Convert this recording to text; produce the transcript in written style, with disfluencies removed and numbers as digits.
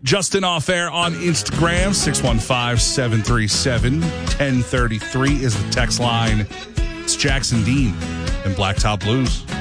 Justin Off Air on Instagram, 615-737-1033 is the text line. It's Jackson Dean and Blacktop Blues.